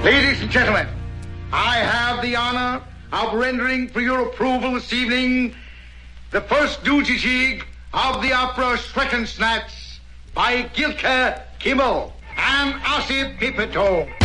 Ladies and gentlemen, I have the honor of rendering for your approval this evening the first Dujijig of the opera Schreckensnatz by Gilke Kimmel and Ossip Pipito.